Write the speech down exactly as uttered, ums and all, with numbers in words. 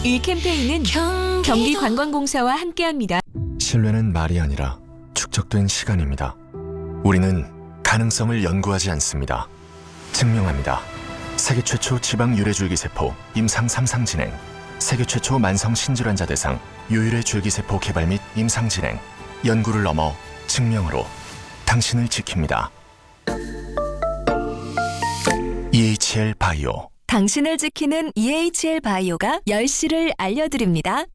이 캠페인은 경기관광공사와 함께합니다. 신뢰는 말이 아니라 축적된 시간입니다. 우리는 가능성을 연구하지 않습니다. 증명합니다. 세계 최초 지방 유래줄기세포 임상 삼 상 진행, 세계 최초 만성 신질환자 대상 유일의 줄기세포 개발 및 임상 진행, 연구를 넘어 증명으로 당신을 지킵니다. 이에이치엘 바이오. 당신을 지키는 이에이치엘 바이오가 열 시를 알려드립니다.